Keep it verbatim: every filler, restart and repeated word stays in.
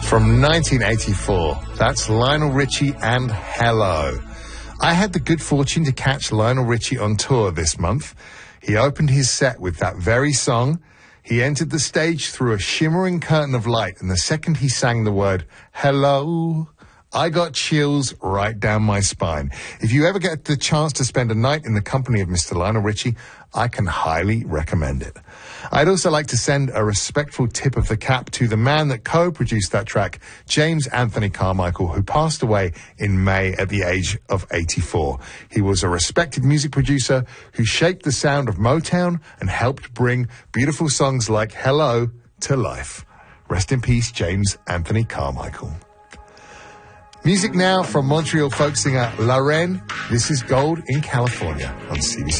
From nineteen eighty-four, that's Lionel Richie and Hello. I had the good fortune to catch Lionel Richie on tour this month. He opened his set with that very song. He entered the stage through a shimmering curtain of light, and the second he sang the word, hello, I got chills right down my spine. If you ever get the chance to spend a night in the company of Mister Lionel Richie, I can highly recommend it. I'd also like to send a respectful tip of the cap to the man that co-produced that track, James Anthony Carmichael, who passed away in May at the age of eighty-four. He was a respected music producer who shaped the sound of Motown and helped bring beautiful songs like Hello to life. Rest in peace, James Anthony Carmichael. Music now from Montreal folk singer La Reine. This is Gold in California on C B C.